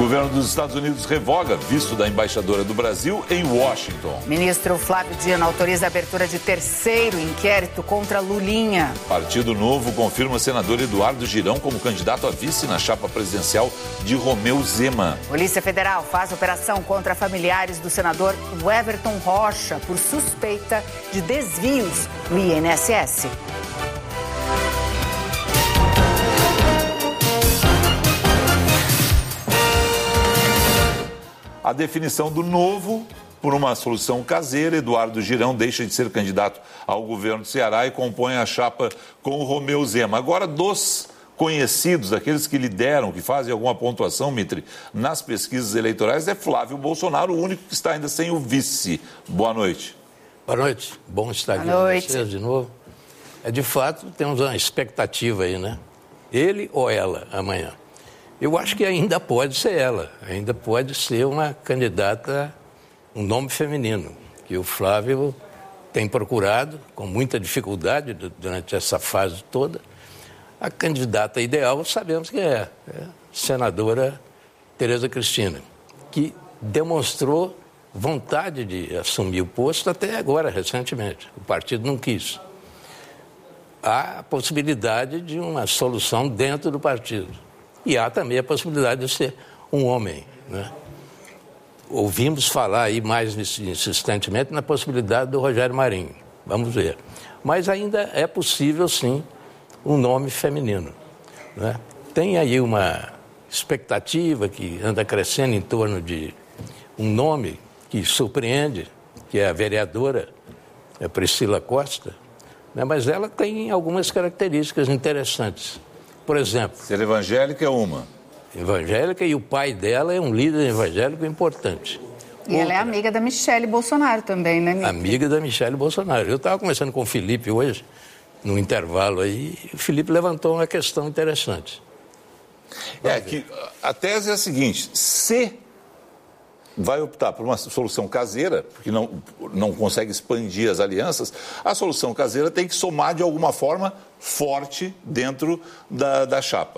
governo dos Estados Unidos revoga visto da embaixadora do Brasil em Washington. Ministro Flávio Dino autoriza a abertura de terceiro inquérito contra Lulinha. Partido Novo confirma senador Eduardo Girão como candidato a vice na chapa presidencial de Romeu Zema. Polícia Federal faz operação contra familiares do senador Everton Rocha por suspeita de desvios no INSS. A definição do Novo por uma solução caseira. Eduardo Girão deixa de ser candidato ao governo do Ceará e compõe a chapa com o Romeu Zema. Agora, dos conhecidos, daqueles que lideram, que fazem alguma pontuação, Mitri, nas pesquisas eleitorais, é Flávio Bolsonaro, o único que está ainda sem o vice. Boa noite. Boa noite. Bom estar aqui com vocês de novo. De fato, temos uma expectativa aí, né? Ele ou ela amanhã. Eu acho que ainda pode ser ela, ainda pode ser uma candidata, um nome feminino, que o Flávio tem procurado com muita dificuldade durante essa fase toda. A candidata ideal sabemos que é a senadora Tereza Cristina, que demonstrou vontade de assumir o posto até agora, recentemente. O partido não quis. Há a possibilidade de uma solução dentro do partido. E há também a possibilidade de ser um homem, né? Ouvimos falar aí mais insistentemente na possibilidade do Rogério Marinho. Vamos ver. Mas ainda é possível, sim, um nome feminino, né? Tem aí uma expectativa que anda crescendo em torno de um nome que surpreende, que é a vereadora Priscila Costa, né? Mas ela tem algumas características interessantes. Por exemplo... Ser evangélica é uma. Evangélica, e o pai dela é um líder evangélico importante. E ela é amiga da Michele Bolsonaro também, né, Mitri? Amiga da Michele Bolsonaro. Eu estava conversando com o Felipe hoje, no intervalo aí, e o Felipe levantou uma questão interessante. Que a tese é a seguinte: se vai optar por uma solução caseira, porque não consegue expandir as alianças, a solução caseira tem que somar de alguma forma forte dentro da chapa.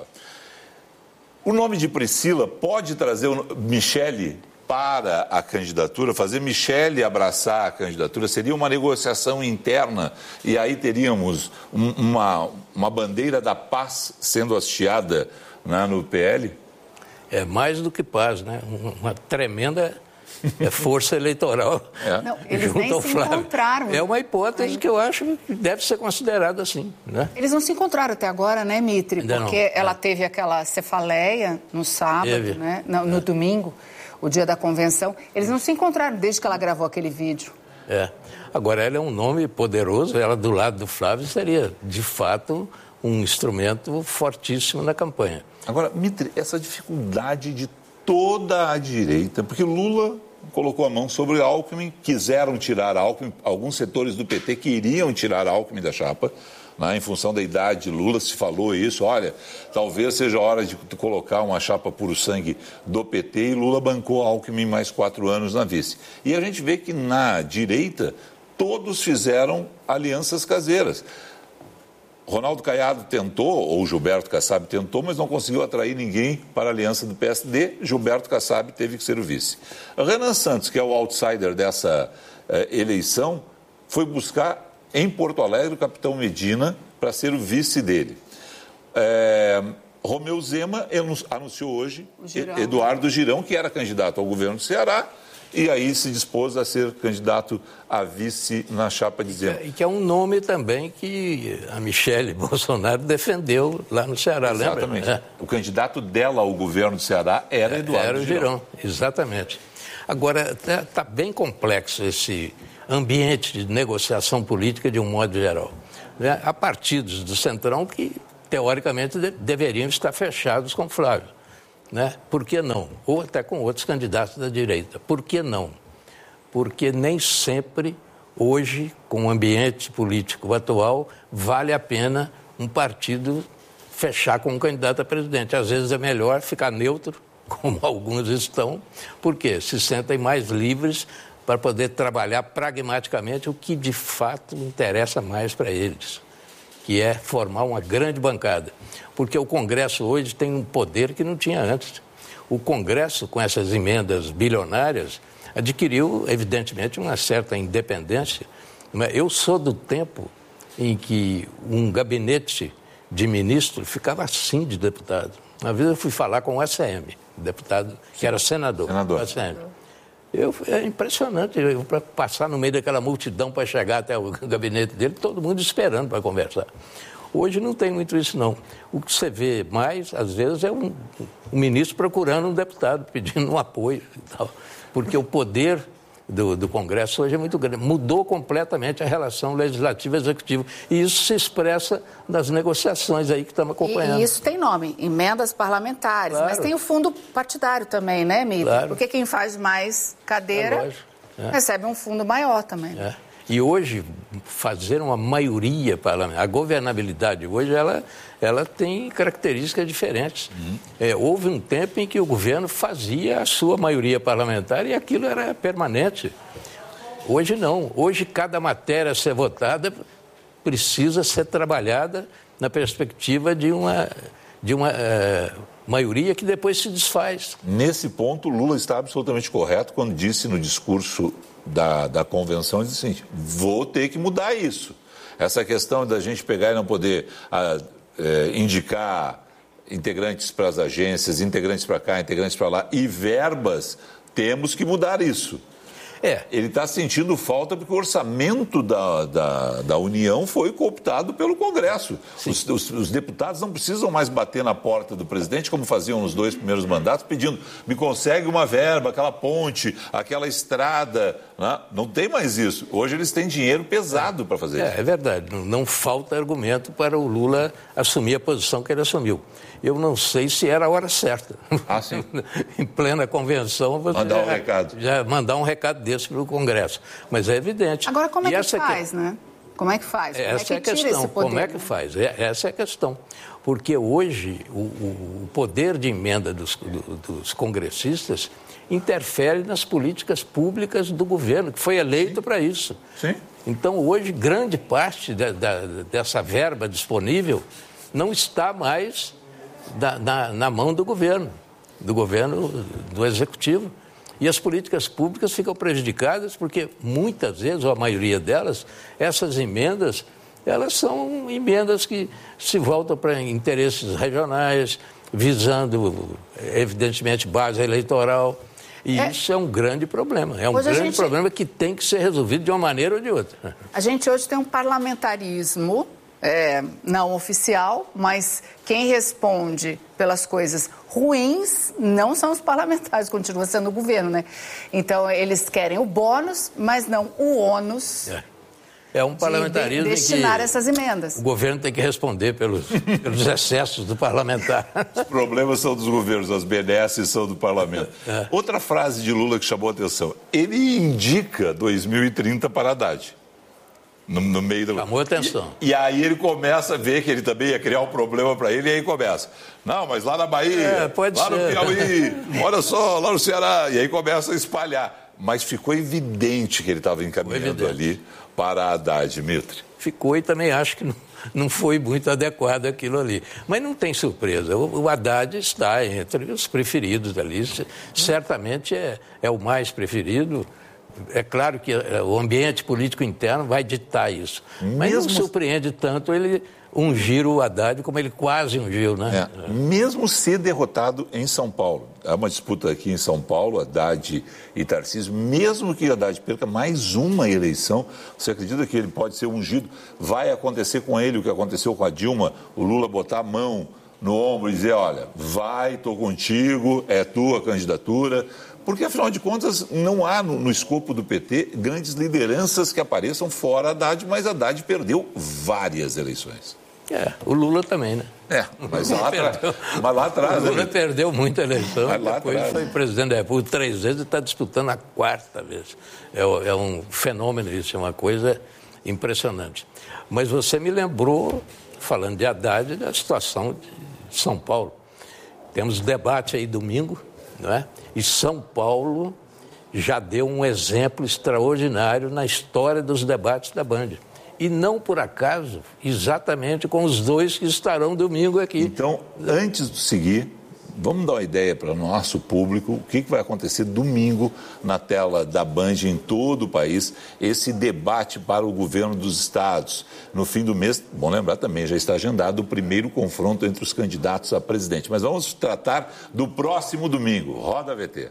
O nome de Priscila pode trazer o Michele para a candidatura, fazer Michele abraçar a candidatura? Seria uma negociação interna e aí teríamos uma bandeira da paz sendo hasteada, né, no PL? É mais do que paz, né? Uma tremenda força eleitoral. Não, eles nem se encontraram. É uma hipótese que eu acho que deve ser considerada assim, né? Eles não se encontraram até agora, né, Mitri? Ainda porque não. Ela teve aquela cefaleia no sábado, né? No domingo, o dia da convenção. Eles não se encontraram desde que ela gravou aquele vídeo. Agora, ela é um nome poderoso, ela do lado do Flávio seria, de fato, um instrumento fortíssimo na campanha. Agora, Mitri, essa dificuldade de toda a direita, porque Lula colocou a mão sobre Alckmin, quiseram tirar Alckmin, alguns setores do PT queriam tirar Alckmin da chapa, né, em função da idade de Lula, se falou isso, olha, talvez seja a hora de colocar uma chapa puro sangue do PT, e Lula bancou Alckmin mais 4 anos na vice. E a gente vê que na direita todos fizeram alianças caseiras. Ronaldo Caiado tentou, ou Gilberto Kassab tentou, mas não conseguiu atrair ninguém para a aliança do PSD. Gilberto Kassab teve que ser o vice. Renan Santos, que é o outsider dessa eleição, foi buscar em Porto Alegre o capitão Medina para ser o vice dele. Romeu Zema anunciou hoje Eduardo Girão, que era candidato ao governo do Ceará, e aí se dispôs a ser candidato a vice na chapa de Zema. E que é um nome também que a Michele Bolsonaro defendeu lá no Ceará, lembra? Exatamente. O candidato dela ao governo do Ceará era Eduardo Girão. Exatamente. Agora, está bem complexo esse ambiente de negociação política de um modo geral. Há partidos do Centrão que, teoricamente, deveriam estar fechados com Flávio. Né? Por que não? Ou até com outros candidatos da direita. Por que não? Porque nem sempre, hoje, com o ambiente político atual, vale a pena um partido fechar com um candidato a presidente. Às vezes é melhor ficar neutro, como alguns estão, porque se sentem mais livres para poder trabalhar pragmaticamente o que de fato interessa mais para eles, que é formar uma grande bancada. Porque o Congresso hoje tem um poder que não tinha antes. o Congresso, com essas emendas bilionárias, adquiriu, evidentemente, uma certa independência. Eu sou do tempo em que um gabinete de ministro ficava assim de deputado. Uma vez eu fui falar com o ACM, deputado que era senador. Do ACM. É impressionante, para passar no meio daquela multidão para chegar até o gabinete dele, todo mundo esperando para conversar. Hoje não tem muito isso, não. O que você vê mais, às vezes, é um ministro procurando um deputado, pedindo um apoio e tal. Porque o poder do Congresso hoje é muito grande. Mudou completamente a relação legislativo-executivo. E isso se expressa nas negociações aí que estamos acompanhando. E isso tem nome, emendas parlamentares. Claro. Mas tem o fundo partidário também, né, Mito? Claro. Porque quem faz mais cadeira recebe um fundo maior também. E hoje, fazer uma maioria parlamentar, a governabilidade hoje, ela tem características diferentes. Houve um tempo em que o governo fazia a sua maioria parlamentar e aquilo era permanente. Hoje não. Hoje, cada matéria a ser votada precisa ser trabalhada na perspectiva de uma maioria que depois se desfaz. Nesse ponto, Lula está absolutamente correto quando disse no discurso da convenção, ele disse assim, vou ter que mudar isso. Essa questão da gente pegar e não poder indicar integrantes para as agências, integrantes para cá, integrantes para lá e verbas, temos que mudar isso. Ele está sentindo falta porque o orçamento da União foi cooptado pelo Congresso. Os deputados não precisam mais bater na porta do presidente, como faziam nos 2 primeiros mandatos, pedindo, me consegue uma verba, aquela ponte, aquela estrada. Não tem mais isso. Hoje eles têm dinheiro pesado para fazer isso. É verdade. Não falta argumento para o Lula assumir a posição que ele assumiu. Eu não sei se era a hora certa. Sim. Em plena convenção, você mandar um recado desse para o Congresso. Mas é evidente. Agora, como é que faz, né? Como é que faz? Essa é a questão. Como é que faz? Essa é a questão. Porque hoje o poder de emenda dos congressistas interfere nas políticas públicas do governo, que foi eleito para isso. Sim. Então, hoje, grande parte dessa verba disponível não está mais na mão do governo do executivo. E as políticas públicas ficam prejudicadas porque, muitas vezes, ou a maioria delas, essas emendas, elas são emendas que se voltam para interesses regionais, visando, evidentemente, base eleitoral. E isso é um grande problema. É um grande problema que tem que ser resolvido de uma maneira ou de outra. A gente hoje tem um parlamentarismo não oficial, mas quem responde pelas coisas ruins não são os parlamentares, continua sendo o governo, né? Então, eles querem o bônus, mas não o ônus É um parlamentarismo de destinar em que essas emendas. O governo tem que responder pelos excessos do parlamentar. Os problemas são dos governos, as benesses são do parlamento. Outra frase de Lula que chamou a atenção. Ele indica 2030 para Haddad. No meio do... Chamou a atenção. E aí ele começa a ver que ele também ia criar um problema para ele, e aí começa. Não, mas lá na Bahia, lá no Piauí, olha só, lá no Ceará. E aí começa a espalhar. Mas ficou evidente que ele estava encaminhando ali para Haddad, Mitre. Ficou, e também acho que não foi muito adequado aquilo ali. Mas não tem surpresa. O Haddad está entre os preferidos ali. Certamente é o mais preferido. É claro que o ambiente político interno vai ditar isso. Mas não surpreende tanto ele ungir o Haddad como ele quase ungiu, né? Mesmo ser derrotado em São Paulo. Há uma disputa aqui em São Paulo, Haddad e Tarcísio. Mesmo que Haddad perca mais uma eleição, você acredita que ele pode ser ungido? Vai acontecer com ele o que aconteceu com a Dilma, o Lula botar a mão no ombro e dizer, olha, vai, estou contigo, é tua candidatura. Porque, afinal de contas, não há no escopo do PT grandes lideranças que apareçam fora Haddad, mas Haddad perdeu várias eleições. O Lula também, né? Mas lá atrás... O Lula perdeu muita eleição, depois atrás, foi presidente da República 3 vezes e está disputando a 4ª vez. É um fenômeno isso, é uma coisa impressionante. Mas você me lembrou, falando de Haddad, da situação de São Paulo. Temos debate aí domingo, não é? E São Paulo já deu um exemplo extraordinário na história dos debates da Band. E não por acaso, exatamente com os dois que estarão domingo aqui. Então, antes de seguir, vamos dar uma ideia para o nosso público, o que vai acontecer domingo na tela da Band em todo o país, esse debate para o governo dos estados. No fim do mês, bom lembrar também, já está agendado o primeiro confronto entre os candidatos a presidente. Mas vamos tratar do próximo domingo. Roda a VT.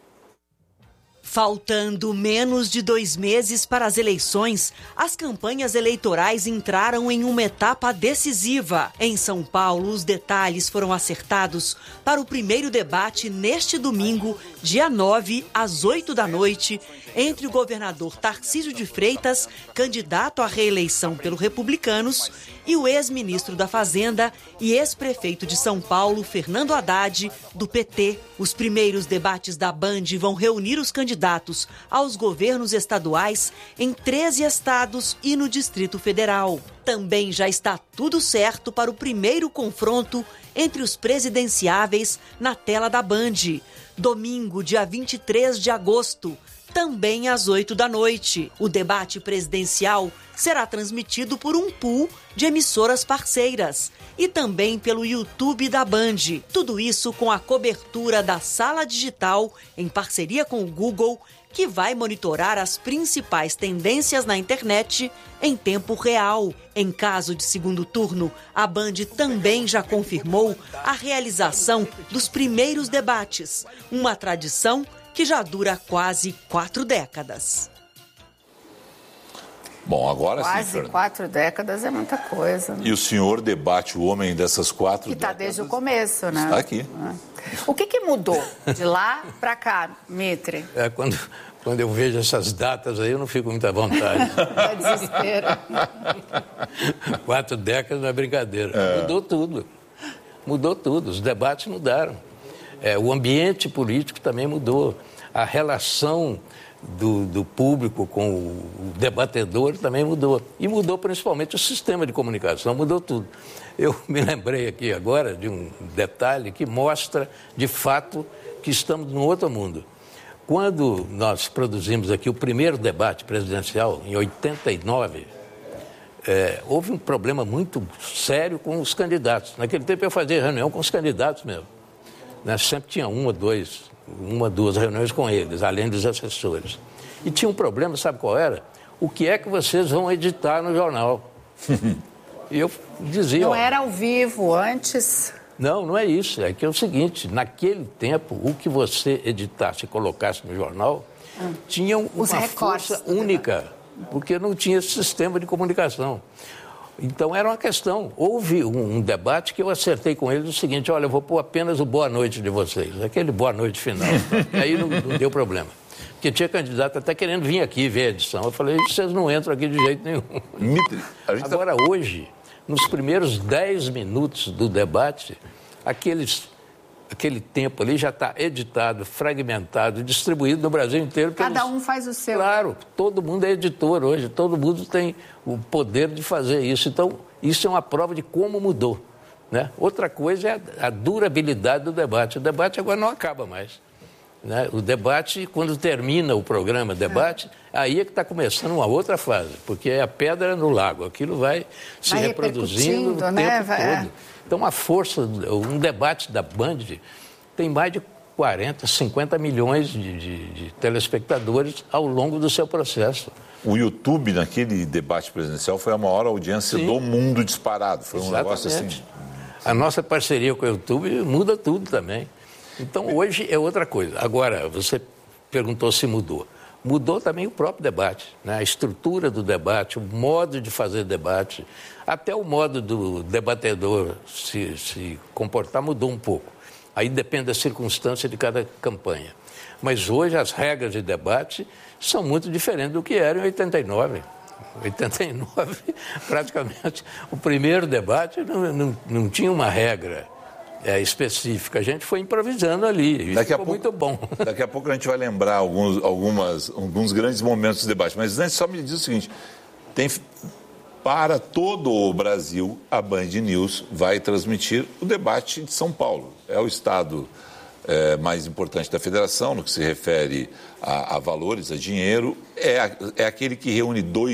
Faltando menos de 2 meses para as eleições, as campanhas eleitorais entraram em uma etapa decisiva. Em São Paulo, os detalhes foram acertados para o primeiro debate neste domingo, dia 9, às 8 da noite, entre o governador Tarcísio de Freitas, candidato à reeleição pelo Republicanos, e o ex-ministro da Fazenda e ex-prefeito de São Paulo, Fernando Haddad, do PT. Os primeiros debates da Band vão reunir os candidatos aos governos estaduais em 13 estados e no Distrito Federal. Também já está tudo certo para o primeiro confronto entre os presidenciáveis na tela da Band. Domingo, dia 23 de agosto, também às 8 da noite. O debate presidencial será transmitido por um pool de emissoras parceiras e também pelo YouTube da Band. Tudo isso com a cobertura da Sala Digital, em parceria com o Google, que vai monitorar as principais tendências na internet em tempo real. Em caso de segundo turno, a Band também já confirmou a realização dos primeiros debates, uma tradição que já dura quase 4 décadas. Bom, agora quase sim, 4 décadas é muita coisa. Né? E o senhor debate o homem dessas 4 décadas. Que está desde o começo, né? Está aqui. O que mudou de lá para cá, Mitre? Quando eu vejo essas datas aí, eu não fico muito à vontade. É desespero. 4 décadas não é brincadeira. Mudou tudo. Mudou tudo. Os debates mudaram. O ambiente político também mudou. A relação do público com o debatedor também mudou. E mudou principalmente o sistema de comunicação, mudou tudo. Eu me lembrei aqui agora de um detalhe que mostra, de fato, que estamos num outro mundo. Quando nós produzimos aqui o primeiro debate presidencial, em 89, houve um problema muito sério com os candidatos. Naquele tempo eu fazia reunião com os candidatos mesmo. Sempre tinha uma ou duas reuniões com eles, além dos assessores. E tinha um problema, sabe qual era? O que é que vocês vão editar no jornal? E eu dizia... Não era ao vivo antes? Não é isso. É que é o seguinte, naquele tempo, o que você editasse e colocasse no jornal, tinha uma força única, porque não tinha sistema de comunicação. Então, era uma questão. Houve um debate que eu acertei com eles o seguinte: olha, eu vou pôr apenas o boa noite de vocês, aquele boa noite final. E aí não deu problema. Porque tinha candidato até querendo vir aqui ver a edição. Eu falei, vocês não entram aqui de jeito nenhum. Agora, hoje, nos primeiros 10 minutos do debate, aquele tempo ali já está editado, fragmentado, distribuído no Brasil inteiro. Cada um faz o seu. Claro, todo mundo é editor hoje, todo mundo tem o poder de fazer isso. Então, isso é uma prova de como mudou, né? Outra coisa é a durabilidade do debate. O debate agora não acaba mais, né? O debate, quando termina o programa debate, aí é que está começando uma outra fase, porque é a pedra no lago, aquilo vai se reproduzindo o tempo todo. Então, a força, um debate da Band tem mais de 40, 50 milhões de telespectadores ao longo do seu processo. O YouTube, naquele debate presidencial, foi a maior audiência do mundo disparado. Foi um negócio assim... A nossa parceria com o YouTube muda tudo também. Então, hoje é outra coisa. Agora, você perguntou se mudou. Mudou também o próprio debate, né? A estrutura do debate, o modo de fazer debate, até o modo do debatedor se comportar mudou um pouco. Aí depende da circunstância de cada campanha. Mas hoje as regras de debate são muito diferentes do que eram em 89. Em 89, praticamente, o primeiro debate não tinha uma regra específica. A gente foi improvisando ali. Isso ficou muito bom. Daqui a pouco a gente vai lembrar alguns grandes momentos do debate. Mas antes, só me diz o seguinte: para todo o Brasil, a Band News vai transmitir o debate de São Paulo. É o estado mais importante da federação, no que se refere a valores, a dinheiro. É aquele que reúne 2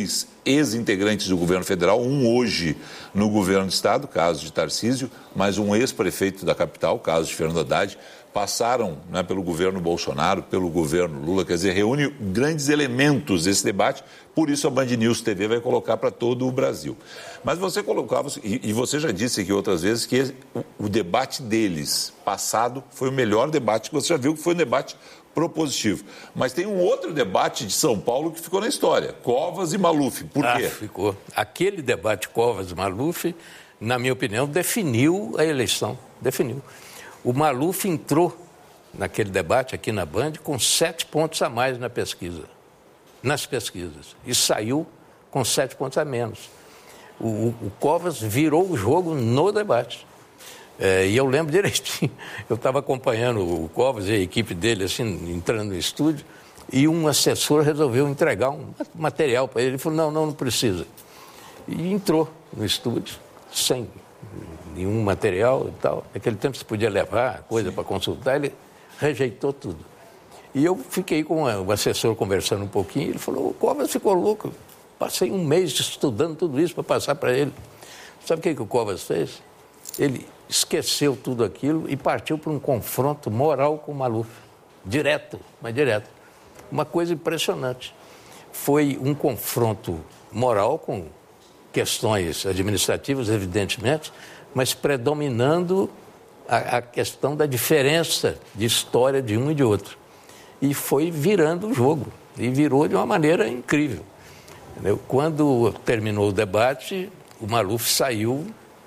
ex-integrantes do governo federal, um hoje no governo do estado, caso de Tarcísio, mas um ex-prefeito da capital, caso de Fernando Haddad, passaram, né, pelo governo Bolsonaro, pelo governo Lula, quer dizer, reúne grandes elementos desse debate, por isso a Band News TV vai colocar para todo o Brasil. Mas você colocava, e você já disse aqui outras vezes, que o debate deles passado foi o melhor debate que você já viu, que foi um debate propositivo. Mas tem um outro debate de São Paulo que ficou na história, Covas e Maluf. Por quê? Ficou. Aquele debate Covas e Maluf, na minha opinião, definiu a eleição. Definiu. O Maluf entrou naquele debate aqui na Band com 7 pontos a mais na pesquisa, nas pesquisas, e saiu com 7 pontos a menos. O Covas virou o jogo no debate. E eu lembro direitinho, eu estava acompanhando o Covas e a equipe dele, assim, entrando no estúdio, e um assessor resolveu entregar um material para ele. Ele falou, não precisa. E entrou no estúdio, sem nenhum material e tal. Naquele tempo você podia levar coisa para consultar, ele rejeitou tudo. E eu fiquei com o assessor conversando um pouquinho, ele falou, o Covas ficou louco. Passei um mês estudando tudo isso para passar para ele. Sabe o que o Covas fez? Ele esqueceu tudo aquilo e partiu para um confronto moral com o Maluf. Direto, mas direto. Uma coisa impressionante. Foi um confronto moral com questões administrativas, evidentemente, mas predominando a questão da diferença de história de um e de outro. E foi virando o jogo. E virou de uma maneira incrível. Quando terminou o debate, o Maluf saiu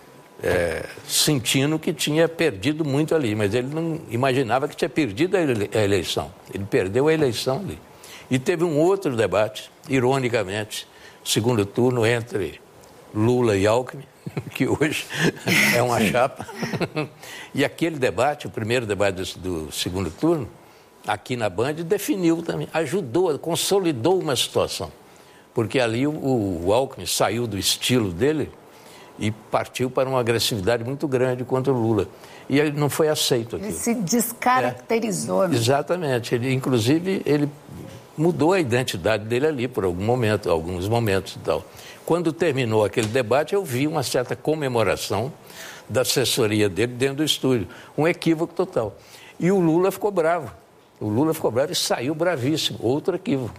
sentindo que tinha perdido muito ali, mas ele não imaginava que tinha perdido a eleição. Ele perdeu a eleição ali. E teve um outro debate, ironicamente, segundo turno entre Lula e Alckmin, que hoje é uma chapa. E aquele debate, o primeiro debate do segundo turno, aqui na Band, definiu também, ajudou, consolidou uma situação. Porque ali o Alckmin saiu do estilo dele e partiu para uma agressividade muito grande contra o Lula. E ele não foi aceito aqui. Ele se descaracterizou. Né? Exatamente. Inclusive, ele mudou a identidade dele ali por alguns momentos e tal. Quando terminou aquele debate, eu vi uma certa comemoração da assessoria dele dentro do estúdio. Um equívoco total. E o Lula ficou bravo. O Lula ficou bravo e saiu bravíssimo. Outro equívoco.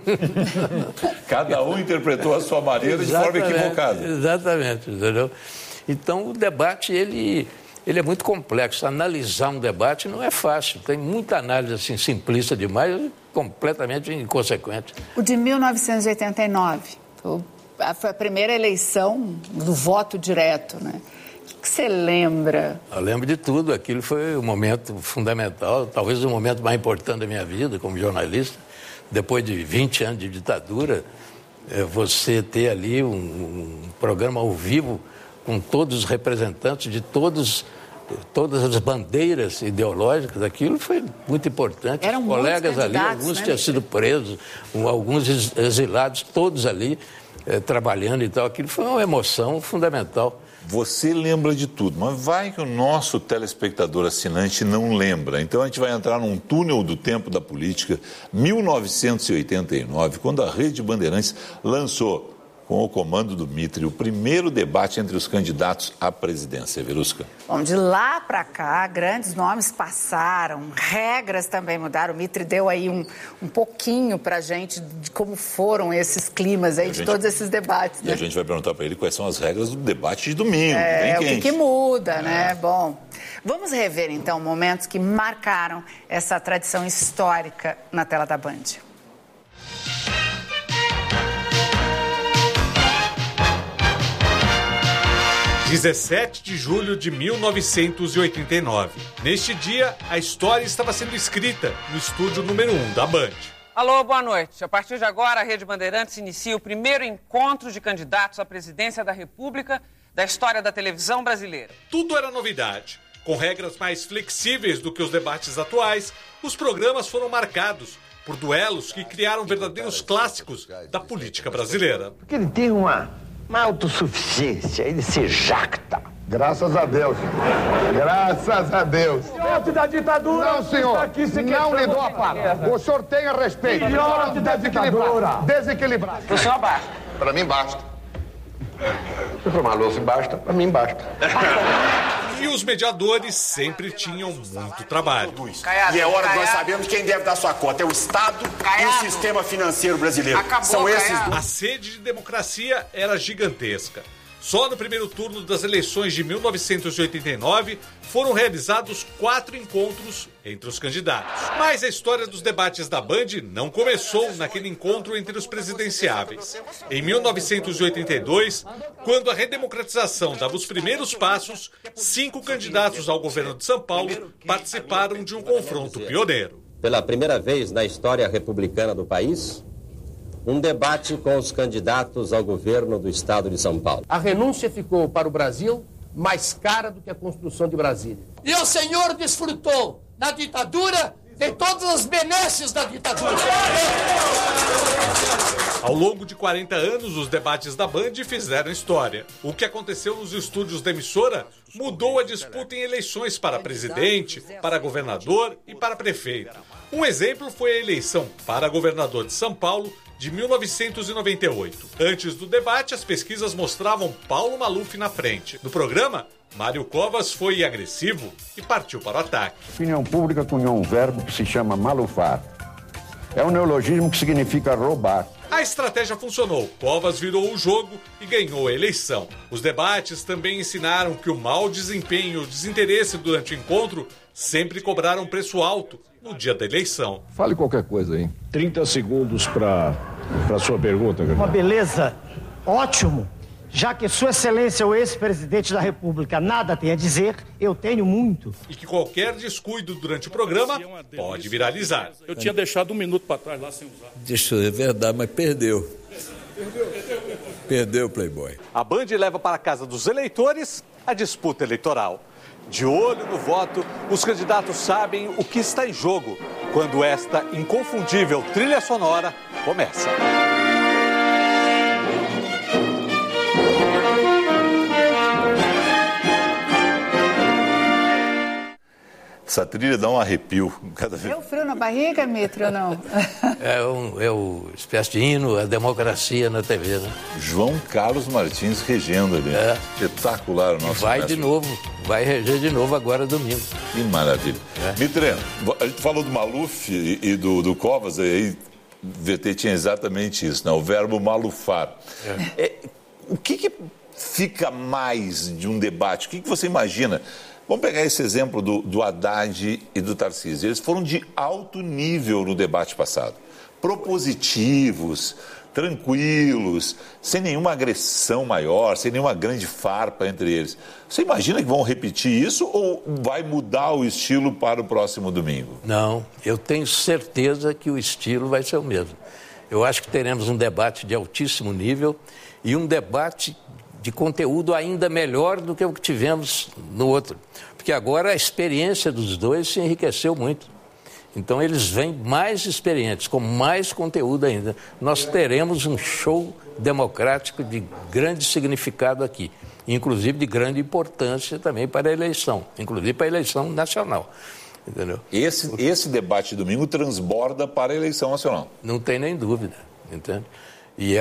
Cada um interpretou a sua maneira de forma equivocada. Exatamente, entendeu? Então, o debate, ele é muito complexo. Analisar um debate não é fácil. Tem muita análise assim, simplista demais, completamente inconsequente. O de 1989, foi a primeira eleição do voto direto, né? O que você lembra? Eu lembro de tudo. Aquilo foi um momento fundamental, talvez o momento mais importante da minha vida como jornalista. Depois de 20 anos de ditadura, você ter ali um programa ao vivo com todos os representantes de todas as bandeiras ideológicas, aquilo foi muito importante. Eram os colegas ali, alguns tinham sido presos, alguns exilados, todos ali trabalhando e tal. Aquilo foi uma emoção fundamental. Você lembra de tudo, mas vai que o nosso telespectador assinante não lembra. Então a gente vai entrar num túnel do tempo da política, 1989, quando a Rede Bandeirantes lançou, com o comando do Mitre, o primeiro debate entre os candidatos à presidência. Verusca. Bom, de lá para cá, grandes nomes passaram, regras também mudaram. O Mitre deu aí um pouquinho para a gente de como foram esses climas aí, de todos esses debates. E a gente vai perguntar para ele quais são as regras do debate de domingo. O que muda, né? Bom, vamos rever então momentos que marcaram essa tradição histórica na tela da Band. 17 de julho de 1989. Neste dia, a história estava sendo escrita no estúdio número 1 da Band. Alô, boa noite. A partir de agora, a Rede Bandeirantes inicia o primeiro encontro de candidatos à presidência da República da história da televisão brasileira. Tudo era novidade. Com regras mais flexíveis do que os debates atuais, os programas foram marcados por duelos que criaram verdadeiros clássicos da política brasileira. Porque ele tem uma autossuficiência, ele se jacta. Graças a Deus. Graças a Deus. Filhote da ditadura. Não, senhor. Não lhe dou a palavra. O senhor tenha respeito. Filhote da ditadura. Desequilibrado. O senhor abaixa. Pra mim basta. Se for Maluf basta, pra mim basta. E os mediadores sempre tinham muito trabalho. E é hora de nós sabermos quem deve dar sua cota. É o Estado e o sistema financeiro brasileiro. São esses dois. A sede de democracia era gigantesca. Só no primeiro turno das eleições de 1989 foram realizados 4 encontros entre os candidatos. Mas a história dos debates da Band não começou naquele encontro entre os presidenciáveis. Em 1982, quando a redemocratização dava os primeiros passos, 5 candidatos ao governo de São Paulo participaram de um confronto pioneiro. Pela primeira vez na história republicana do país, um debate com os candidatos ao governo do estado de São Paulo. A renúncia ficou para o Brasil mais cara do que a construção de Brasília. E o senhor desfrutou na ditadura de todas as benesses da ditadura. Ao longo de 40 anos, os debates da Band fizeram história. O que aconteceu nos estúdios da emissora mudou a disputa em eleições para presidente, para governador e para prefeito. Um exemplo foi a eleição para governador de São Paulo de 1998. Antes do debate, as pesquisas mostravam Paulo Maluf na frente. No programa, Mário Covas foi agressivo e partiu para o ataque. Opinião pública cunhou um verbo que se chama malufar. É um neologismo que significa roubar. A estratégia funcionou. Covas virou o jogo e ganhou a eleição. Os debates também ensinaram que o mau desempenho e o desinteresse durante o encontro sempre cobraram preço alto no dia da eleição. Fale qualquer coisa aí. 30 segundos para sua pergunta. Uma beleza. Ótimo. Já que Sua Excelência, o ex-presidente da República, nada tem a dizer, eu tenho muito. E que qualquer descuido durante o programa pode viralizar. Eu tinha deixado 1 minuto para trás lá sem usar. Isso é verdade, mas perdeu. Perdeu o Playboy. A Band leva para a casa dos eleitores a disputa eleitoral. De olho no voto, os candidatos sabem o que está em jogo quando esta inconfundível trilha sonora começa. Essa trilha dá um arrepio cada vez. Deu frio na barriga, Mitro, ou não? É uma espécie de hino, a democracia na TV, né? João Carlos Martins regendo ali. Espetacular o nosso Vai mestre. De novo, vai reger de novo agora domingo. Que maravilha. Mitreno, a gente falou do Maluf e do Covas, aí o VT tinha exatamente isso, né? O verbo malufar. O que fica mais de um debate? O que você imagina? Vamos pegar esse exemplo do Haddad e do Tarcísio. Eles foram de alto nível no debate passado. Propositivos, tranquilos, sem nenhuma agressão maior, sem nenhuma grande farpa entre eles. Você imagina que vão repetir isso ou vai mudar o estilo para o próximo domingo? Não, eu tenho certeza que o estilo vai ser o mesmo. Eu acho que teremos um debate de altíssimo nível e um debate de conteúdo ainda melhor do que o que tivemos no outro. Porque agora a experiência dos dois se enriqueceu muito. Então eles vêm mais experientes, com mais conteúdo ainda. Nós teremos um show democrático de grande significado aqui. Inclusive de grande importância também para a eleição, inclusive para a eleição nacional. Entendeu? Esse debate de domingo transborda para a eleição nacional. Não tem nem dúvida, entende? E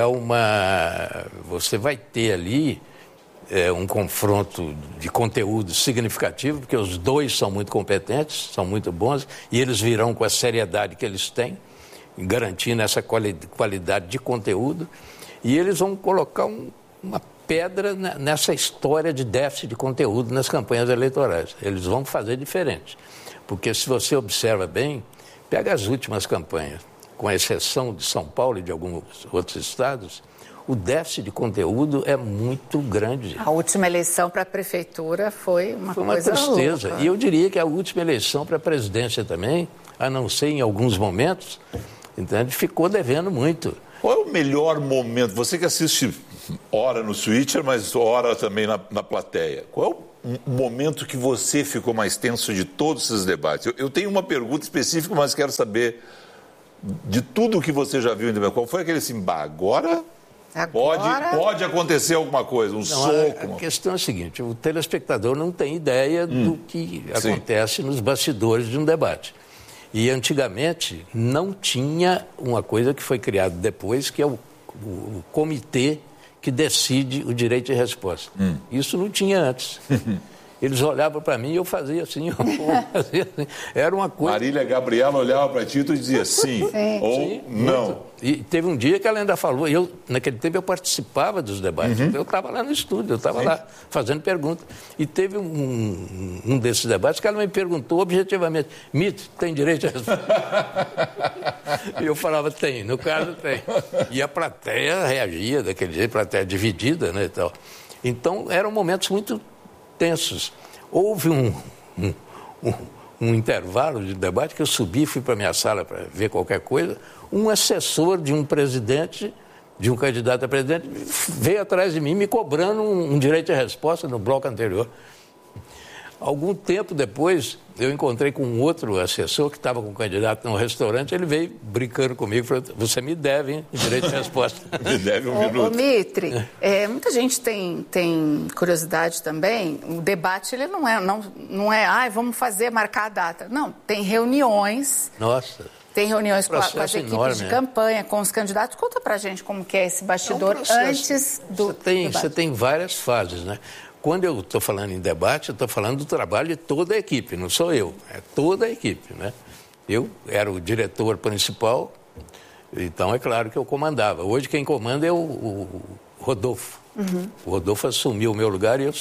você vai ter ali um confronto de conteúdo significativo, porque os dois são muito competentes, são muito bons, e eles virão com a seriedade que eles têm, garantindo essa qualidade de conteúdo, e eles vão colocar uma pedra nessa história de déficit de conteúdo nas campanhas eleitorais. Eles vão fazer diferente, porque se você observa bem, pega as últimas campanhas, com exceção de São Paulo e de alguns outros estados, o déficit de conteúdo é muito grande. A última eleição para a prefeitura foi uma coisa tristeza. louca. E eu diria que a última eleição para a presidência também, a não ser em alguns momentos, entende? Ficou devendo muito. Qual é o melhor momento? Você que assiste hora no Switcher, mas hora também na plateia. Qual é o momento que você ficou mais tenso de todos esses debates? Eu tenho uma pergunta específica, mas quero saber de tudo que você já viu, qual foi aquele assim, agora pode acontecer alguma coisa, soco. A questão é a seguinte, o telespectador não tem ideia do que acontece nos bastidores de um debate. E antigamente não tinha uma coisa que foi criada depois, que é o o comitê que decide o direito de resposta. Isso não tinha antes. Eles olhavam para mim e eu fazia assim, Era uma coisa... Marília Gabriela olhava para ti e tu dizia sim ou não. E teve um dia que ela ainda falou, naquele tempo eu participava dos debates, eu estava lá no estúdio, eu estava lá fazendo perguntas. E teve um desses debates que ela me perguntou objetivamente, Mito, tem direito a responder? E eu falava, tem, no caso tem. E a plateia reagia daquele jeito, plateia dividida, né, e tal. Então eram momentos muito tensos. Houve um intervalo de debate que eu subi, fui para a minha sala para ver qualquer coisa, um assessor de um presidente, de um candidato a presidente, veio atrás de mim me cobrando um direito de resposta no bloco anterior. Algum tempo depois, eu encontrei com um outro assessor que estava com um candidato num restaurante, ele veio brincando comigo e falou, você me deve, hein, direito de resposta. Me deve um minuto. Ô, Mitre, muita gente tem curiosidade também, o debate ele não é vamos marcar a data. Não, tem reuniões. Nossa. Tem reuniões com as equipes enorme, de campanha, com os candidatos. Conta pra gente como que é esse bastidor antes do debate. Você tem várias fases, né? Quando eu estou falando em debate, eu estou falando do trabalho de toda a equipe, não sou eu, é toda a equipe, né? Eu era o diretor principal, então é claro que eu comandava. Hoje quem comanda é o Rodolfo. O Rodolfo assumiu o meu lugar e eu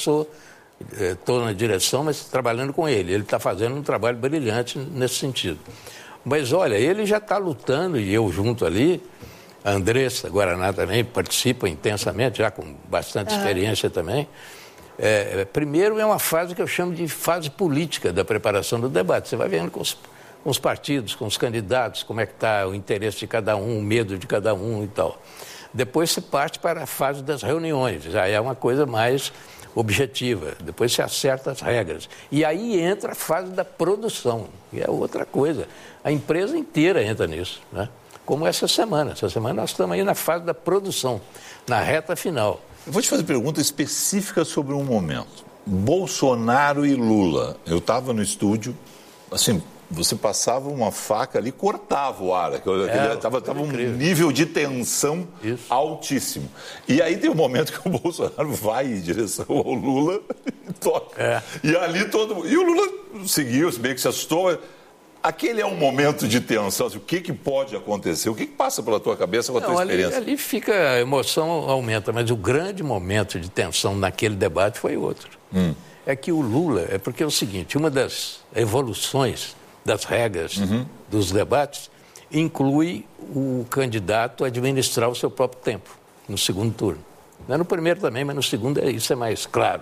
estou na direção, mas trabalhando com ele. Ele está fazendo um trabalho brilhante nesse sentido. Mas olha, ele já está lutando, e eu junto ali, a Andressa Guaraná também participa intensamente, já com bastante experiência também. Primeiro é uma fase que eu chamo de fase política da preparação do debate. Você vai vendo com os partidos, com os candidatos, como é que está o interesse de cada um, o medo de cada um e tal. Depois se parte para a fase das reuniões, já é uma coisa mais objetiva. Depois se acerta as regras. E aí entra a fase da produção, que é outra coisa. A empresa inteira entra nisso, né? Como essa semana. Essa semana nós estamos aí na fase da produção, na reta final. Eu vou te fazer pergunta específica sobre um momento. Bolsonaro e Lula. Eu estava no estúdio, assim, você passava uma faca ali, cortava o ar. Estava um nível de tensão altíssimo. E aí tem um momento que o Bolsonaro vai em direção ao Lula e toca. E ali todo mundo... E o Lula seguiu, meio que se assustou. Aquele é um momento de tensão. O que pode acontecer? O que passa pela tua cabeça com a tua experiência? Ali fica, a emoção aumenta, mas o grande momento de tensão naquele debate foi outro. É que o Lula, porque é o seguinte, uma das evoluções das regras dos debates inclui o candidato a administrar o seu próprio tempo no segundo turno. Não é no primeiro também, mas no segundo isso é mais claro.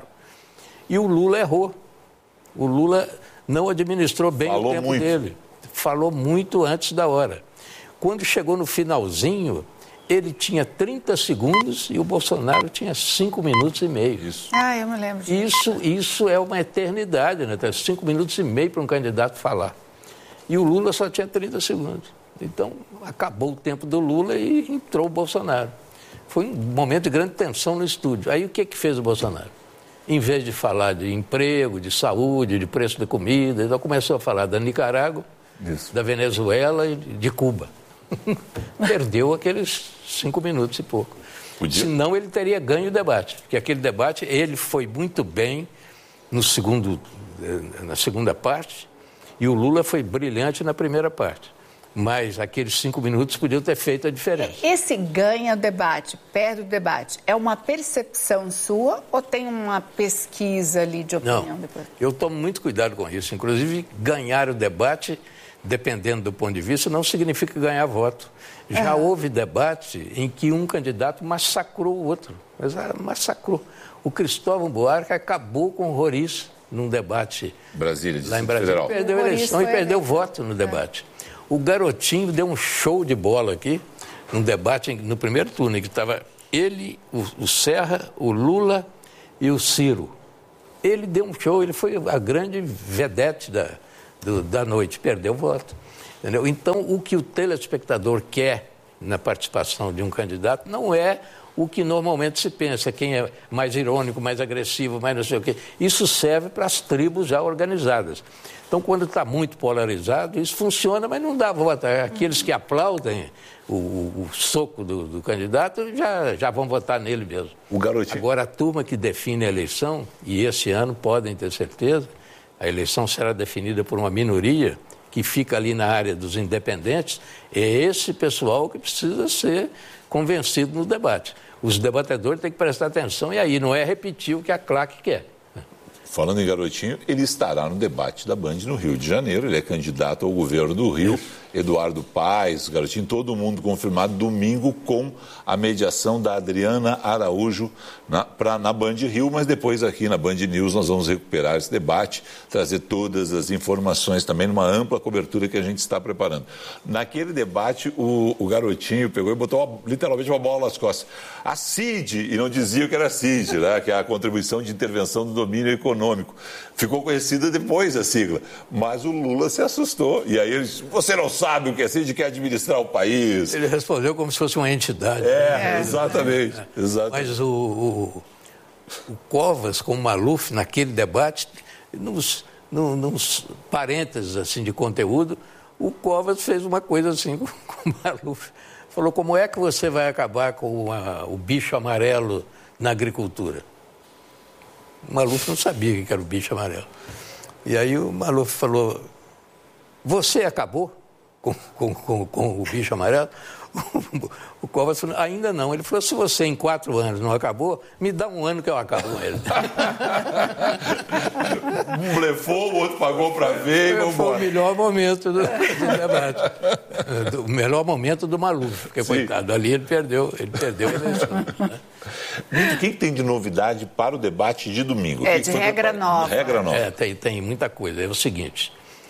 E o Lula errou. O Lula não administrou bem o tempo dele. Falou muito antes da hora. Quando chegou no finalzinho, ele tinha 30 segundos e o Bolsonaro tinha 5 minutos e meio. Eu me lembro disso. Isso é uma eternidade, né? 5 minutos e meio para um candidato falar. E o Lula só tinha 30 segundos. Então, acabou o tempo do Lula e entrou o Bolsonaro. Foi um momento de grande tensão no estúdio. Aí o que fez o Bolsonaro? Em vez de falar de emprego, de saúde, de preço da comida, então começou a falar da Nicarágua, da Venezuela e de Cuba. Perdeu aqueles 5 minutos e pouco. Senão ele teria ganho o debate, porque aquele debate ele foi muito bem na segunda parte e o Lula foi brilhante na primeira parte. Mas aqueles 5 minutos podiam ter feito a diferença. Esse ganha o debate, perde o debate, é uma percepção sua ou tem uma pesquisa ali de opinião? Não, eu tomo muito cuidado com isso. Inclusive, ganhar o debate, dependendo do ponto de vista, não significa ganhar voto. Já houve debate em que um candidato massacrou o outro. Mas massacrou. O Cristóvão Buarque acabou com o Roriz num debate lá em Brasília. Perdeu a eleição e perdeu voto no debate. O Garotinho deu um show de bola aqui, num debate no primeiro turno, em que estava ele, o Serra, o Lula e o Ciro. Ele deu um show, ele foi a grande vedete da noite, perdeu o voto. Entendeu? Então, o que o telespectador quer na participação de um candidato não é o que normalmente se pensa, quem é mais irônico, mais agressivo, mais não sei o quê. Isso serve para as tribos já organizadas. Então, quando está muito polarizado, isso funciona, mas não dá voto. Aqueles que aplaudem o soco do candidato já vão votar nele mesmo. O garotinho. Agora, a turma que define a eleição, e esse ano podem ter certeza, a eleição será definida por uma minoria que fica ali na área dos independentes, é esse pessoal que precisa ser convencido no debate. Os debatedores têm que prestar atenção e aí não é repetir o que a claque quer. Falando em garotinho, ele estará no debate da Band no Rio de Janeiro. Ele é candidato ao governo do Rio. Eduardo Paes, garotinho, todo mundo confirmado domingo com a mediação da Adriana Araújo na Band Rio. Mas depois aqui na Band News nós vamos recuperar esse debate, trazer todas as informações também numa ampla cobertura que a gente está preparando. Naquele debate, o garotinho pegou e botou literalmente uma bola nas costas. A CID, e não dizia que era a CID, né, que é a Contribuição de Intervenção do Domínio Econômico. Ficou conhecida depois a sigla, mas o Lula se assustou. E aí ele disse, você não sabe o que é CID, quer administrar o país. Ele respondeu como se fosse uma entidade. Exatamente. Mas o Covas com o Maluf, naquele debate, nos parênteses assim, de conteúdo, o Covas fez uma coisa assim com o Maluf. Falou, como é que você vai acabar com o bicho amarelo na agricultura? O Maluf não sabia o que era o bicho amarelo. E aí o Maluf falou, você acabou com o bicho amarelo? O Covas falou, ainda não. Ele falou, se você em 4 anos não acabou, me dá 1 ano que eu acabo com ele. Um blefou, o outro pagou para ver e vamos embora. Foi o melhor momento do debate. O melhor momento do Maluf, porque, coitado, ali ele perdeu a eleição. Né? O que tem de novidade para o debate de domingo? De regra nova. Regra nova. Tem muita coisa. É o seguinte,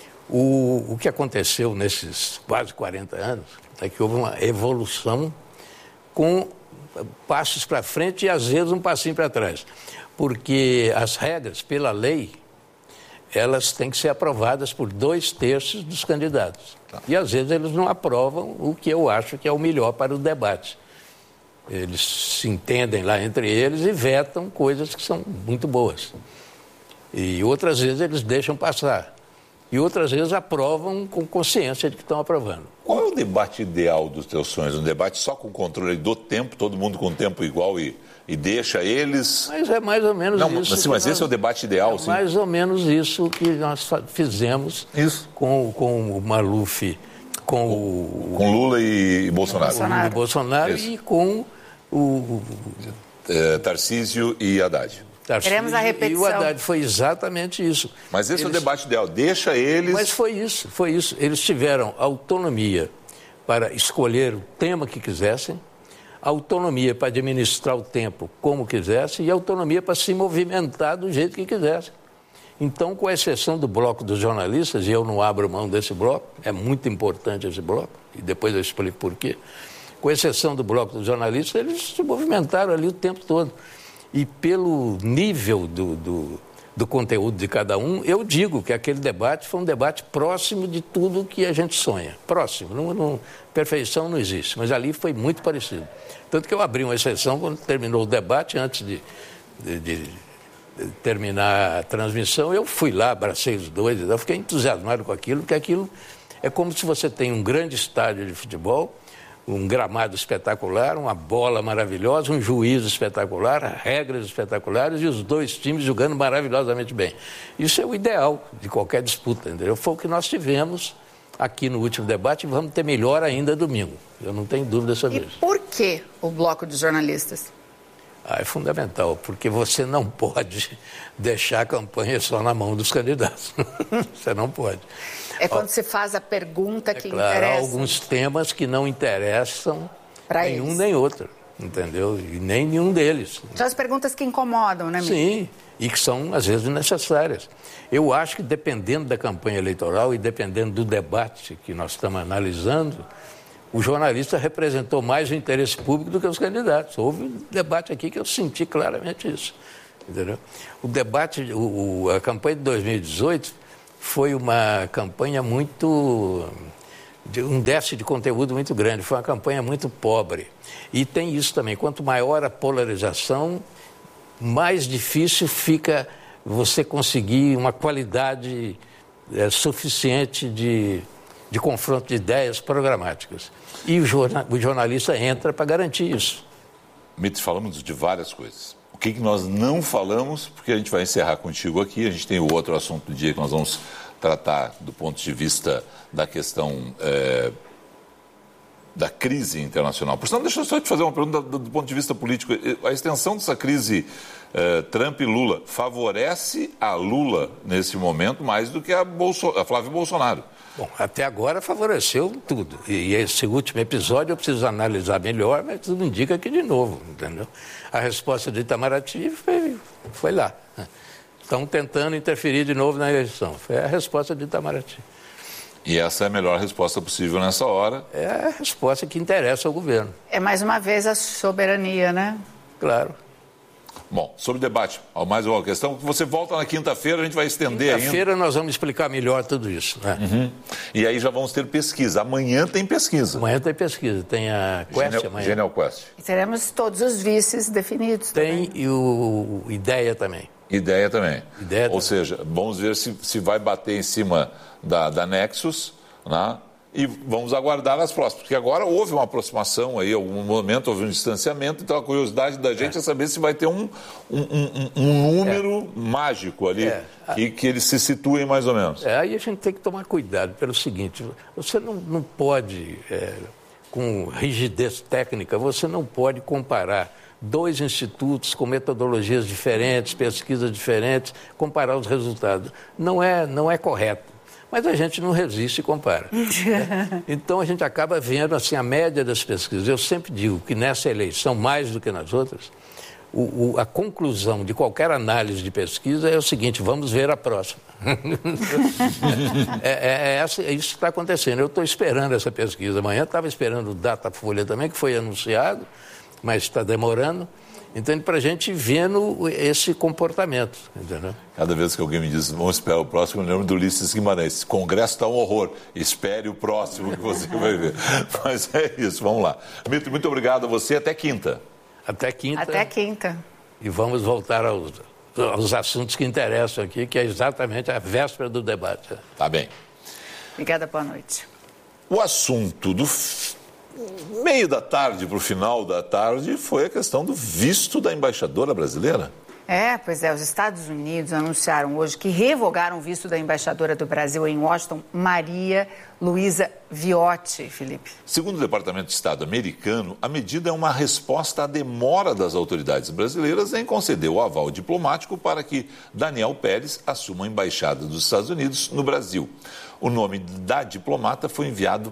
o que aconteceu nesses quase 40 anos é que houve uma evolução com passos para frente e, às vezes, um passinho para trás. Porque as regras, pela lei, elas têm que ser aprovadas por 2/3 dos candidatos. E, às vezes, eles não aprovam o que eu acho que é o melhor para o debate. Eles se entendem lá entre eles e vetam coisas que são muito boas. E outras vezes eles deixam passar. E outras vezes aprovam com consciência de que estão aprovando. Qual é o debate ideal dos teus sonhos? Um debate só com controle do tempo, todo mundo com tempo igual e deixa eles... Mas é mais ou menos isso. Mas esse é o debate ideal, sim? Mais ou menos isso que nós fizemos com o Maluf, com Lula e Bolsonaro. Com Lula e Bolsonaro e com o Tarcísio e Haddad. Queremos a repetição. E o Haddad, foi exatamente isso. Mas esse é o debate ideal, deixa eles... Mas foi isso. Eles tiveram autonomia para escolher o tema que quisessem, autonomia para administrar o tempo como quisessem e autonomia para se movimentar do jeito que quisessem. Então, com exceção do bloco dos jornalistas, e eu não abro mão desse bloco, é muito importante esse bloco, e depois eu explico por quê, com exceção do bloco dos jornalistas, eles se movimentaram ali o tempo todo. E pelo nível do conteúdo de cada um, eu digo que aquele debate foi um debate próximo de tudo que a gente sonha. Próximo. Perfeição não existe, mas ali foi muito parecido. Tanto que eu abri uma exceção quando terminou o debate, antes de terminar a transmissão, eu fui lá, abracei os dois, eu fiquei entusiasmado com aquilo, porque aquilo é como se você tem um grande estádio de futebol, um gramado espetacular, uma bola maravilhosa, um juiz espetacular, regras espetaculares e os 2 times jogando maravilhosamente bem. Isso é o ideal de qualquer disputa, entendeu? Foi o que nós tivemos aqui no último debate e vamos ter melhor ainda domingo. Eu não tenho dúvida sobre isso. E por que o bloco de jornalistas? É fundamental, porque você não pode deixar a campanha só na mão dos candidatos. Você não pode. É quando se faz a pergunta que interessa. Há alguns temas que não interessam nenhum nem outro, entendeu? E nem nenhum deles. São as perguntas que incomodam, né, Miguel? Sim, e que são, às vezes, necessárias. Eu acho que, dependendo da campanha eleitoral e dependendo do debate que nós estamos analisando, o jornalista representou mais o interesse público do que os candidatos. Houve um debate aqui que eu senti claramente isso, entendeu? O debate, a campanha de 2018 foi uma campanha muito um déficit de conteúdo muito grande, foi uma campanha muito pobre. E tem isso também, quanto maior a polarização, mais difícil fica você conseguir uma qualidade suficiente de confronto de ideias programáticas. E o jornalista entra para garantir isso. Mitz, falamos de várias coisas. O que nós não falamos, porque a gente vai encerrar contigo aqui, a gente tem o outro assunto do dia que nós vamos tratar do ponto de vista da questão da crise internacional. Por sinal, deixa eu só te fazer uma pergunta do ponto de vista político. A extensão dessa crise Trump e Lula favorece a Lula nesse momento mais do que a Flávio Bolsonaro. Bom, até agora favoreceu tudo. E esse último episódio eu preciso analisar melhor, mas tudo indica que de novo, entendeu? A resposta do Itamaraty foi lá. Estão tentando interferir de novo na eleição. Foi a resposta do Itamaraty. E essa é a melhor resposta possível nessa hora? É a resposta que interessa ao governo. É mais uma vez a soberania, né? Claro. Bom, sobre o debate, mais uma questão. Você volta na quinta-feira, a gente vai estender ainda. Quinta-feira nós vamos explicar melhor tudo isso, né? Uhum. E aí já vamos ter pesquisa. Amanhã tem pesquisa. Amanhã tem pesquisa. Tem a Quest amanhã. Genial Quest. E teremos todos os vices definidos. Tem também. E o Ideia também. Ideia também. Ideia Ou seja, vamos ver se vai bater em cima da Nexus, né? E vamos aguardar as próximas, porque agora houve uma aproximação aí, algum momento houve um distanciamento, então a curiosidade da gente é saber se vai ter um número mágico ali, que eles se situem mais ou menos. Aí a gente tem que tomar cuidado pelo seguinte, você não pode, com rigidez técnica, você não pode comparar dois institutos com metodologias diferentes, pesquisas diferentes, comparar os resultados. Não é correto. Mas a gente não resiste e compara. Então a gente acaba vendo assim, a média das pesquisas. Eu sempre digo que nessa eleição, mais do que nas outras, a conclusão de qualquer análise de pesquisa é o seguinte: vamos ver a próxima. Isso que está acontecendo. Eu estou esperando essa pesquisa. Amanhã estava esperando o Datafolha também, que foi anunciado, mas está demorando. Então, para a gente vendo esse comportamento, entendeu? Cada vez que alguém me diz, vamos esperar o próximo, eu lembro do Ulisses Guimarães. Esse congresso está um horror. Espere o próximo que você vai ver. Mas é isso, vamos lá. Mito, muito obrigado a você. Até quinta. Até quinta. Até quinta. E vamos voltar aos assuntos que interessam aqui, que é exatamente a véspera do debate. Tá bem. Obrigada, boa noite. O assunto do meio da tarde para o final da tarde foi a questão do visto da embaixadora brasileira. Pois é, os Estados Unidos anunciaram hoje que revogaram o visto da embaixadora do Brasil em Washington, Maria Luísa Viotti, Felipe. Segundo o Departamento de Estado americano, a medida é uma resposta à demora das autoridades brasileiras em conceder o aval diplomático para que Daniel Pérez assuma a embaixada dos Estados Unidos no Brasil. O nome do diplomata foi enviado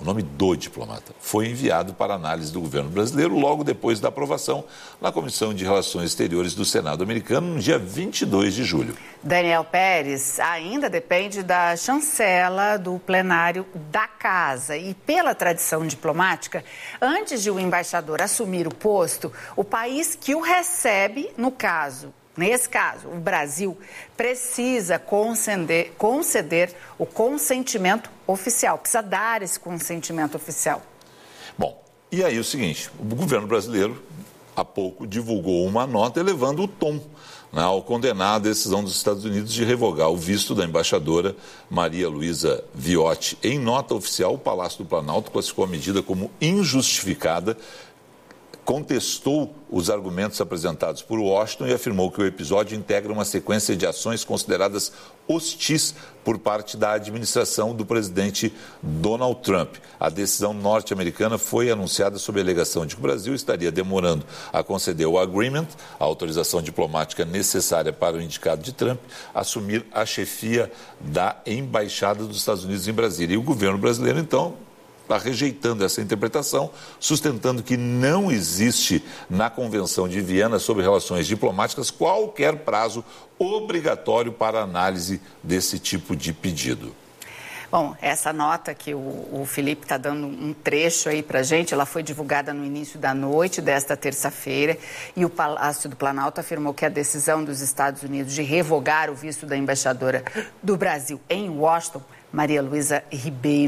para análise do governo brasileiro logo depois da aprovação na Comissão de Relações Exteriores do Senado americano no dia 22 de julho. Daniel Pérez ainda depende da chancela do plenário da Casa e, pela tradição diplomática, antes de o embaixador assumir o posto, o país que o recebe, nesse caso, o Brasil, precisa conceder o consentimento oficial, precisa dar esse consentimento oficial. Bom, e aí o seguinte, o governo brasileiro há pouco divulgou uma nota elevando o tom, né, ao condenar a decisão dos Estados Unidos de revogar o visto da embaixadora Maria Luísa Viotti. Em nota oficial, o Palácio do Planalto classificou a medida como injustificada, contestou os argumentos apresentados por Washington e afirmou que o episódio integra uma sequência de ações consideradas hostis por parte da administração do presidente Donald Trump. A decisão norte-americana foi anunciada sob a alegação de que o Brasil estaria demorando a conceder o agreement, a autorização diplomática necessária para o indicado de Trump assumir a chefia da Embaixada dos Estados Unidos em Brasília. E o governo brasileiro, então, está rejeitando essa interpretação, sustentando que não existe na Convenção de Viena sobre Relações Diplomáticas qualquer prazo obrigatório para análise desse tipo de pedido. Bom, essa nota que o Felipe está dando um trecho aí para a gente, ela foi divulgada no início da noite desta terça-feira e o Palácio do Planalto afirmou que a decisão dos Estados Unidos de revogar o visto da embaixadora do Brasil em Washington, Maria Luísa Ribeiro,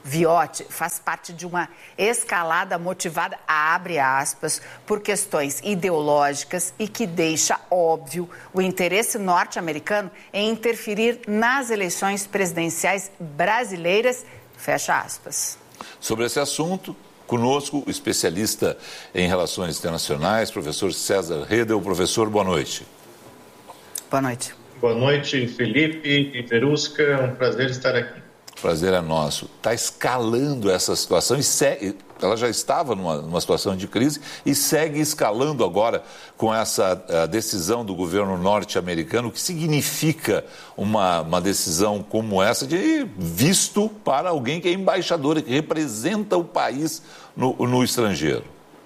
Viotti faz parte de uma escalada motivada, abre aspas, por questões ideológicas e que deixa óbvio o interesse norte-americano em interferir nas eleições presidenciais brasileiras, fecha aspas. Sobre esse assunto, conosco o especialista em relações internacionais, professor César Redel. Professor, boa noite. Boa noite. Boa noite, Felipe e Verusca. É um prazer estar aqui. Prazer é nosso. Está escalando essa situação e segue. Ela já estava numa situação de crise e segue escalando agora com essa decisão do governo norte-americano. O que significa uma decisão como essa de visto para alguém que é embaixador, que representa o país no estrangeiro?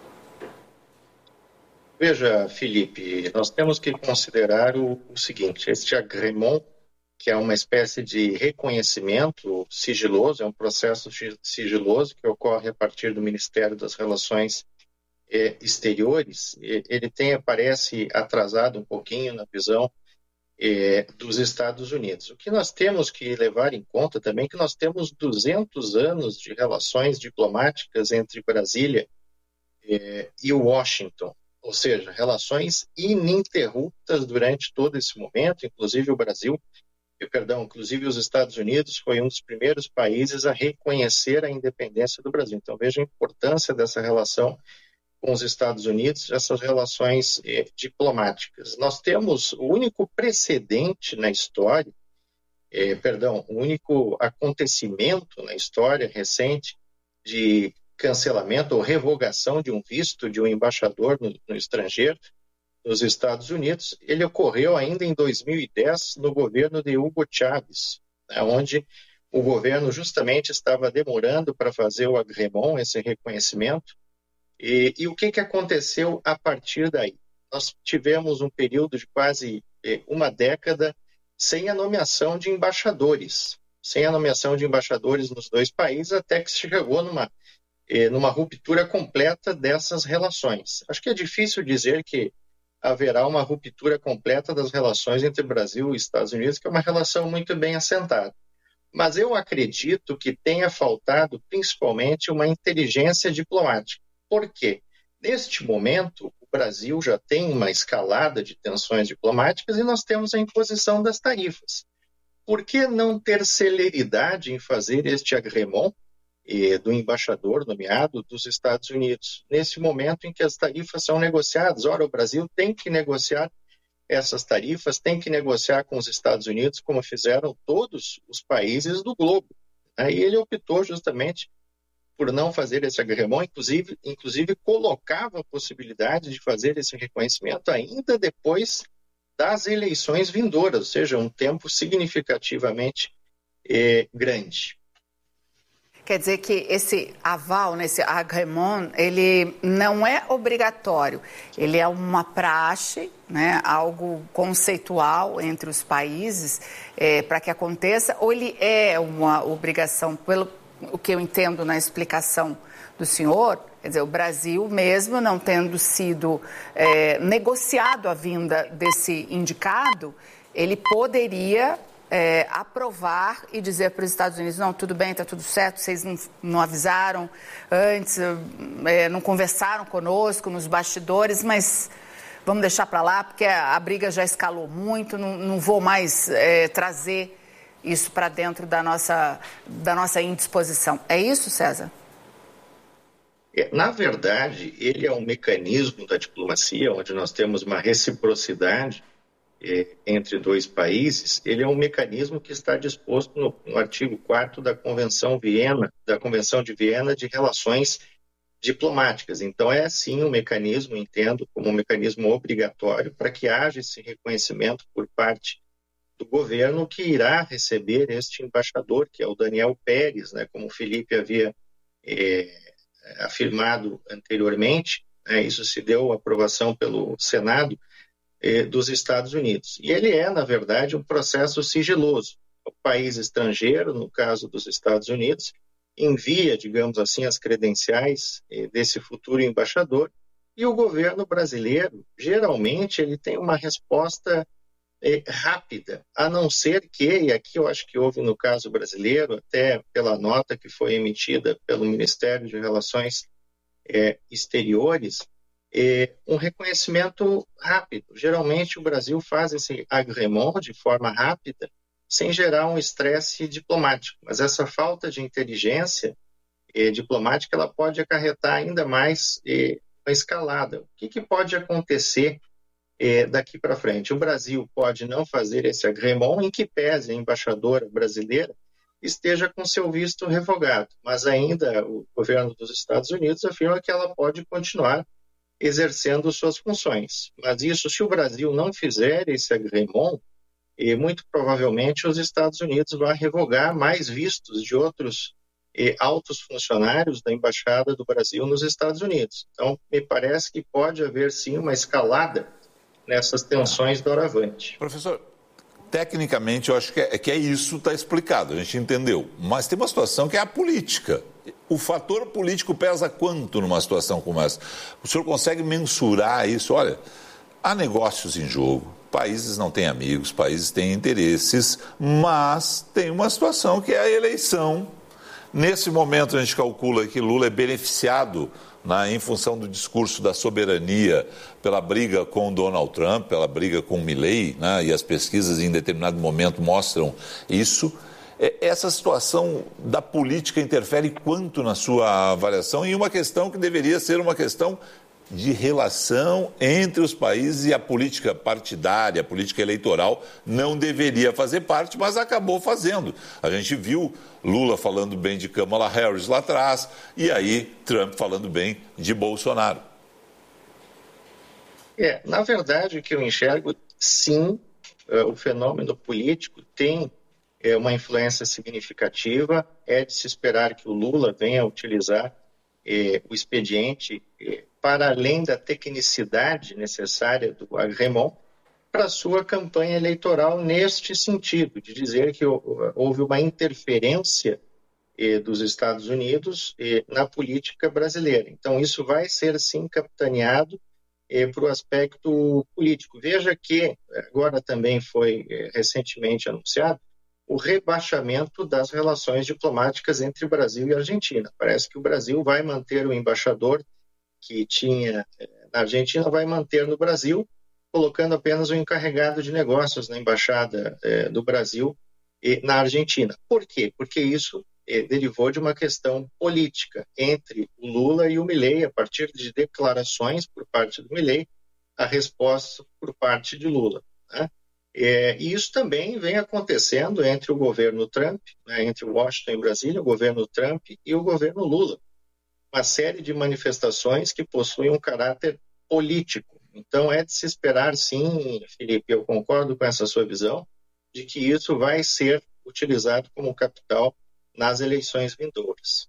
Veja, Felipe, nós temos que considerar o seguinte: este agrément, que é uma espécie de reconhecimento sigiloso, é um processo sigiloso que ocorre a partir do Ministério das Relações Exteriores. Ele aparece atrasado um pouquinho na visão dos Estados Unidos. O que nós temos que levar em conta também é que nós temos 200 anos de relações diplomáticas entre Brasília e Washington, ou seja, relações ininterruptas durante todo esse momento, inclusive inclusive os Estados Unidos foi um dos primeiros países a reconhecer a independência do Brasil. Então, veja a importância dessa relação com os Estados Unidos, essas relações diplomáticas. Nós temos o único precedente na história, o único acontecimento na história recente de cancelamento ou revogação de um visto de um embaixador no estrangeiro, nos Estados Unidos. Ele ocorreu ainda em 2010 no governo de Hugo Chávez, onde o governo justamente estava demorando para fazer o agrément, esse reconhecimento. E o que aconteceu a partir daí? Nós tivemos um período de quase uma década sem a nomeação de embaixadores, nos dois países, até que se chegou numa ruptura completa dessas relações. Acho que é difícil dizer que haverá uma ruptura completa das relações entre Brasil e Estados Unidos, que é uma relação muito bem assentada. Mas eu acredito que tenha faltado principalmente uma inteligência diplomática. Por quê? Neste momento, o Brasil já tem uma escalada de tensões diplomáticas e nós temos a imposição das tarifas. Por que não ter celeridade em fazer este agrément do embaixador nomeado dos Estados Unidos, nesse momento em que as tarifas são negociadas? Ora, o Brasil tem que negociar essas tarifas, tem que negociar com os Estados Unidos, como fizeram todos os países do globo. Aí ele optou justamente por não fazer esse agrément, inclusive colocava a possibilidade de fazer esse reconhecimento ainda depois das eleições vindouras, ou seja, um tempo significativamente grande. Quer dizer que esse aval, esse agrément, ele não é obrigatório, ele é uma praxe, né, algo conceitual entre os países para que aconteça, ou ele é uma obrigação, pelo o que eu entendo na explicação do senhor, quer dizer, o Brasil mesmo não tendo sido negociado a vinda desse indicado, ele poderia aprovar e dizer para os Estados Unidos: não, tudo bem, está tudo certo, vocês não avisaram antes, não conversaram conosco nos bastidores, mas vamos deixar para lá, porque a briga já escalou muito, não vou mais trazer isso para dentro da nossa indisposição. É isso, César? Na verdade, ele é um mecanismo da diplomacia, onde nós temos uma reciprocidade entre dois países. Ele é um mecanismo que está disposto no artigo 4º da Convenção de Viena de Relações Diplomáticas. Então, é sim um mecanismo, entendo, como um mecanismo obrigatório para que haja esse reconhecimento por parte do governo que irá receber este embaixador, que é o Daniel Pérez, né, como o Felipe havia afirmado anteriormente, isso se deu aprovação pelo Senado dos Estados Unidos. E ele na verdade, um processo sigiloso. O país estrangeiro, no caso dos Estados Unidos, envia, digamos assim, as credenciais desse futuro embaixador, e o governo brasileiro, geralmente, ele tem uma resposta rápida, a não ser que, e aqui eu acho que houve no caso brasileiro, até pela nota que foi emitida pelo Ministério de Relações Exteriores, um reconhecimento rápido. Geralmente o Brasil faz esse agrément de forma rápida, sem gerar um estresse diplomático, mas essa falta de inteligência diplomática ela pode acarretar ainda mais a escalada. O que pode acontecer daqui para frente? O Brasil pode não fazer esse agrément, em que pese a embaixadora brasileira esteja com seu visto revogado, mas ainda o governo dos Estados Unidos afirma que ela pode continuar exercendo suas funções. Mas isso, se o Brasil não fizer esse agrément, muito provavelmente os Estados Unidos vão revogar mais vistos de outros altos funcionários da Embaixada do Brasil nos Estados Unidos. Então, me parece que pode haver, sim, uma escalada nessas tensões doravante. Professor, tecnicamente eu acho que é isso, está explicado, a gente entendeu. Mas tem uma situação que é a política. O fator político pesa quanto numa situação como essa? O senhor consegue mensurar isso? Olha, há negócios em jogo, países não têm amigos, países têm interesses, mas tem uma situação que é a eleição. Nesse momento a gente calcula que Lula é beneficiado em função do discurso da soberania pela briga com Donald Trump, pela briga com Milei, e as pesquisas em determinado momento mostram isso. Essa situação da política interfere quanto na sua avaliação em uma questão que deveria ser uma questão de relação entre os países e a política partidária, a política eleitoral não deveria fazer parte, mas acabou fazendo. A gente viu Lula falando bem de Kamala Harris lá atrás e aí Trump falando bem de Bolsonaro. Na verdade, o que eu enxergo, sim, o fenômeno político tem uma influência significativa. É de se esperar que o Lula venha a utilizar o expediente para além da tecnicidade necessária do agrément para sua campanha eleitoral neste sentido, de dizer que houve uma interferência dos Estados Unidos na política brasileira. Então, isso vai ser, sim, capitaneado para o aspecto político. Veja que agora também foi recentemente anunciado o rebaixamento das relações diplomáticas entre Brasil e Argentina. Parece que o Brasil vai manter o embaixador que tinha na Argentina, vai manter no Brasil, colocando apenas o encarregado de negócios na Embaixada do Brasil na Argentina. Por quê? Porque isso derivou de uma questão política entre o Lula e o Milei, a partir de declarações por parte do Milei, a resposta por parte de Lula, né? E isso também vem acontecendo entre o governo Trump, entre Washington e Brasília, o governo Trump e o governo Lula. Uma série de manifestações que possuem um caráter político. Então, é de se esperar, sim, Felipe, eu concordo com essa sua visão, de que isso vai ser utilizado como capital nas eleições vindouras.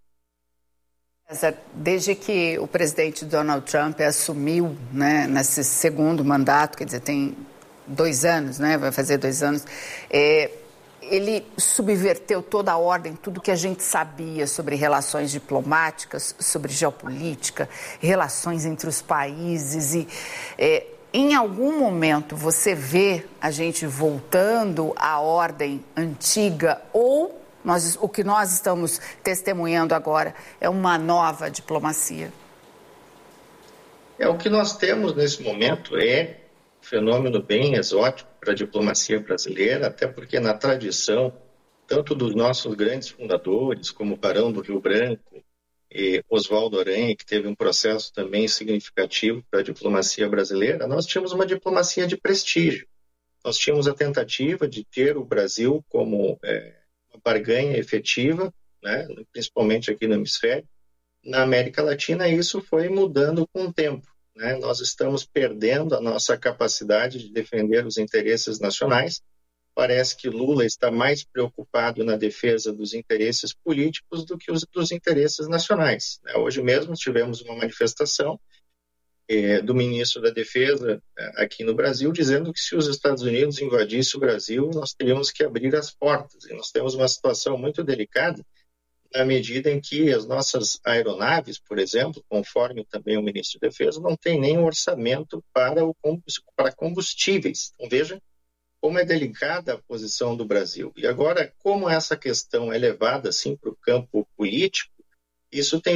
Desde que o presidente Donald Trump assumiu, nesse segundo mandato, quer dizer, tem 2 anos, vai fazer 2 anos, ele subverteu toda a ordem, tudo que a gente sabia sobre relações diplomáticas, sobre geopolítica, relações entre os países. E em algum momento você vê a gente voltando à ordem antiga ou o que nós estamos testemunhando agora é uma nova diplomacia? O que nós temos nesse momento é um fenômeno bem exótico para a diplomacia brasileira, até porque na tradição, tanto dos nossos grandes fundadores, como o Barão do Rio Branco e Oswaldo Aranha, que teve um processo também significativo para a diplomacia brasileira, nós tínhamos uma diplomacia de prestígio. Nós tínhamos a tentativa de ter o Brasil como uma barganha efetiva, principalmente aqui no hemisfério. Na América Latina, isso foi mudando com o tempo. Nós estamos perdendo a nossa capacidade de defender os interesses nacionais. Parece que Lula está mais preocupado na defesa dos interesses políticos do que dos interesses nacionais. Hoje mesmo tivemos uma manifestação do ministro da Defesa aqui no Brasil, dizendo que se os Estados Unidos invadissem o Brasil, nós teríamos que abrir as portas. E nós temos uma situação muito delicada, na medida em que as nossas aeronaves, por exemplo, conforme também o ministro da Defesa, não tem nem orçamento para combustíveis. Então, veja como é delicada a posição do Brasil. E agora, como essa questão é levada assim, para o campo político, isso tem